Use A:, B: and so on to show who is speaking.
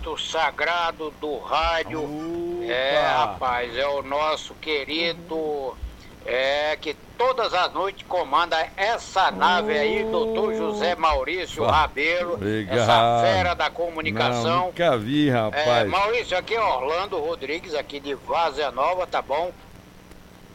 A: manto sagrado do rádio. Rapaz, é o nosso querido, que todas as noites comanda essa nave aí, doutor José Maurício Rabelo.
B: Obrigado.
A: Essa fera da comunicação.
B: Nunca vi, rapaz.
A: Maurício, aqui é Orlando Rodrigues, aqui de Várzea Nova, tá bom?